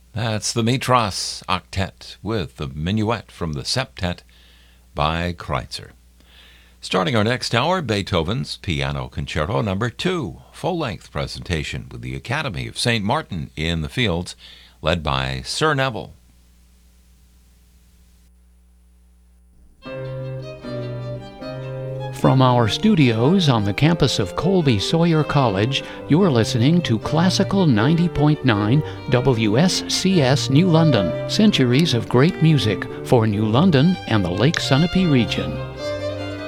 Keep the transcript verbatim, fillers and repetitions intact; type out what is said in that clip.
That's the Mitras Octet with the Minuet from the Septet by Kreutzer. Starting our next hour, Beethoven's Piano Concerto Number two, full-length presentation with the Academy of Saint Martin in the Fields, led by Sir Neville. From our studios on the campus of Colby Sawyer College, you're listening to Classical ninety point nine W S C S New London, centuries of great music for New London and the Lake Sunapee region.